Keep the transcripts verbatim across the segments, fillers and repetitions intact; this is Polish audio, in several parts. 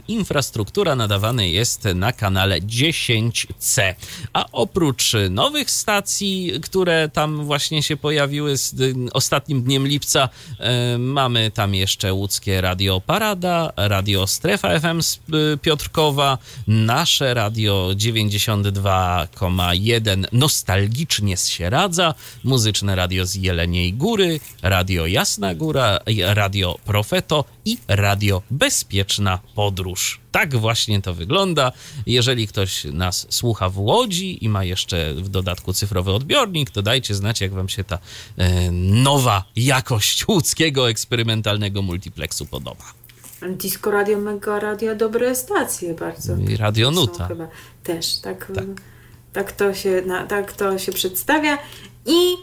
Infrastruktura nadawany jest na kanale dziesięć C. A oprócz nowych stacji, które tam właśnie się pojawiły z ostatnim dniem lipca, mamy tam jeszcze łódzkie Radio Parada, Radio Strefa F M z Piotrkowa, nasze Radio dziewięćdziesiąt dwa przecinek jeden nostalgicznie z Sieradza, Muzyczne Radio z Jeleniej Góry, Radio Jasna Góra, Radio Profeto i Radio Bezpieczna Podróż. Tak właśnie to wygląda. Jeżeli ktoś nas słucha w Łodzi i ma jeszcze w dodatku cyfrowy odbiornik, to dajcie znać, jak wam się ta e, nowa jakość łódzkiego eksperymentalnego multiplexu podoba. Disco Radio, Mega Radio, dobre stacje bardzo. I Radio Nuta. Chyba też, tak, tak. Tak, to się, na, tak to się przedstawia. I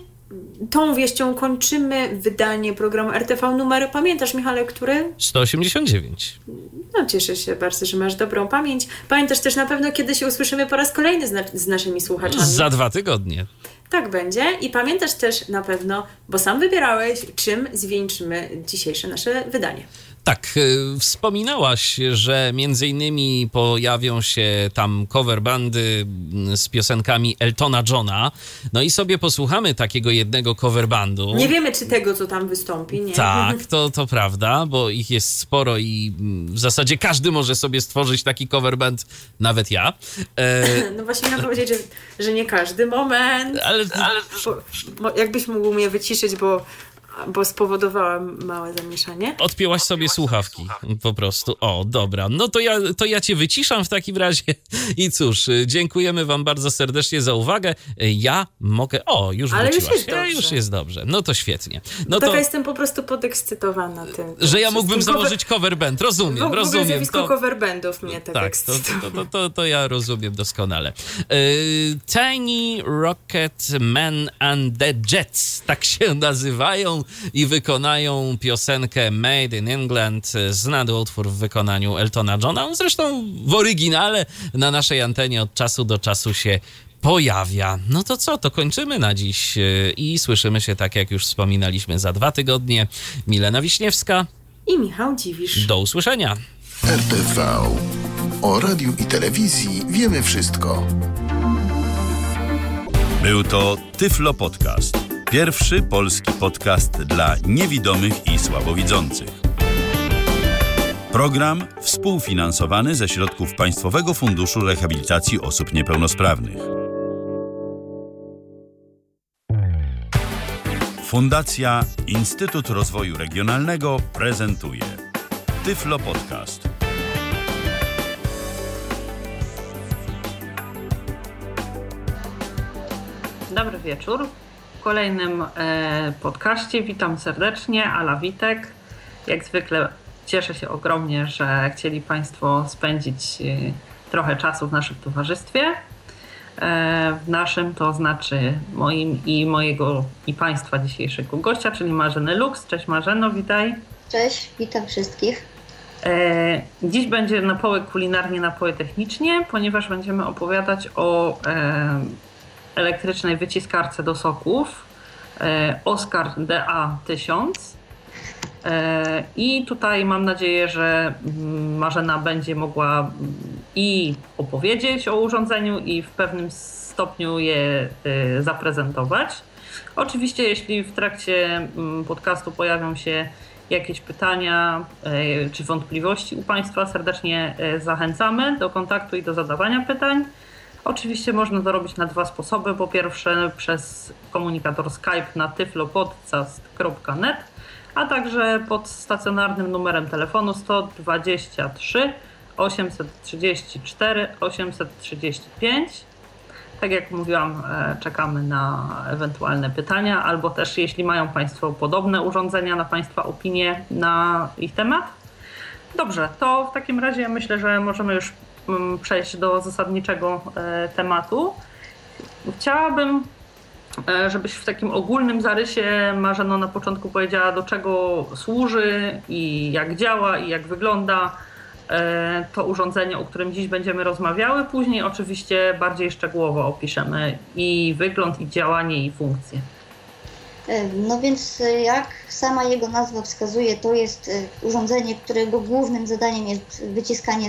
tą wieścią kończymy wydanie programu R T V numer, pamiętasz, Michale, który? sto osiemdziesiąt dziewięć. No, cieszę się bardzo, że masz dobrą pamięć. Pamiętasz też na pewno, kiedy się usłyszymy po raz kolejny z, na- z naszymi słuchaczami. Za dwa tygodnie. Tak będzie. I pamiętasz też na pewno, bo sam wybierałeś, czym zwieńczymy dzisiejsze nasze wydanie. Tak, wspominałaś, że między innymi pojawią się tam coverbandy z piosenkami Eltona Johna. No i sobie posłuchamy takiego jednego coverbandu. Nie wiemy, czy tego, co tam wystąpi, nie? Tak, to, to prawda, bo ich jest sporo i w zasadzie każdy może sobie stworzyć taki coverband, nawet ja. E... No właśnie miałam powiedzieć, że, że nie każdy moment, ale, ale bo, jakbyś mógł mnie wyciszyć, bo bo spowodowałam małe zamieszanie. Odpięłaś sobie słuchawki po prostu. O, dobra. No to ja, to ja cię wyciszam w takim razie. I cóż, dziękujemy wam bardzo serdecznie za uwagę. Ja mogę... O, już Ale wróciłaś. już jest ja, dobrze. Już jest dobrze. No to świetnie. No Taka to, jestem po prostu podekscytowana tym. że ja mógłbym cover... założyć cover band. Rozumiem, w ogóle rozumiem. zjawisko To... cover bandów mnie tak Tak, to, to, to, to, to ja rozumiem doskonale. Yy, Tiny Rocket Man and the Jets, tak się nazywają i wykonają piosenkę Made in England, znany utwór w wykonaniu Eltona Johna. On zresztą w oryginale na naszej antenie od czasu do czasu się pojawia. No to co, to kończymy na dziś i słyszymy się, tak jak już wspominaliśmy, za dwa tygodnie. Milena Wiśniewska i Michał Dziwisz. Do usłyszenia. R T V. O radiu i telewizji wiemy wszystko. Był to Tyflo Podcast. Pierwszy polski podcast dla niewidomych i słabowidzących. Program współfinansowany ze środków Państwowego Funduszu Rehabilitacji Osób Niepełnosprawnych. Fundacja Instytut Rozwoju Regionalnego prezentuje Tyflo Podcast. Dobry wieczór. W kolejnym e, podcaście witam serdecznie, Ala Witek. Jak zwykle cieszę się ogromnie, że chcieli Państwo spędzić e, trochę czasu w naszym towarzystwie. E, w naszym, to znaczy moim i mojego i Państwa dzisiejszego gościa, czyli Marzenę Lux. Cześć Marzeno, witaj. Cześć, witam wszystkich. E, dziś będzie napoły kulinarnie, napoły technicznie, ponieważ będziemy opowiadać o e, elektrycznej wyciskarce do soków e, Oskar D A tysiąc. E, I tutaj mam nadzieję, że Marzena będzie mogła i opowiedzieć o urządzeniu i w pewnym stopniu je e, zaprezentować. Oczywiście, jeśli w trakcie podcastu pojawią się jakieś pytania e, czy wątpliwości u Państwa, serdecznie e, zachęcamy do kontaktu i do zadawania pytań. Oczywiście można to robić na dwa sposoby. Po pierwsze przez komunikator Skype na tyflopodcast kropka net, a także pod stacjonarnym numerem telefonu sto dwadzieścia trzy osiemset trzydzieści cztery osiemset trzydzieści pięć. Tak jak mówiłam, czekamy na ewentualne pytania, albo też jeśli mają Państwo podobne urządzenia, na Państwa opinie na ich temat. Dobrze, to w takim razie myślę, że możemy już przejść do zasadniczego tematu. Chciałabym, żebyś w takim ogólnym zarysie, Marzeno, na początku powiedziała, do czego służy i jak działa i jak wygląda to urządzenie, o którym dziś będziemy rozmawiały. Później oczywiście bardziej szczegółowo opiszemy i wygląd, i działanie, i funkcje. No więc jak sama jego nazwa wskazuje, to jest urządzenie, którego głównym zadaniem jest wyciskanie